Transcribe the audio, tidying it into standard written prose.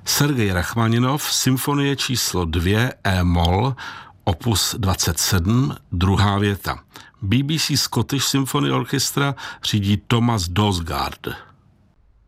Sergej Rachmaninov, symfonie číslo 2 E-moll, opus 27, druhá věta. BBC Scottish Symphony Orchestra řídí Thomas Dosgaard.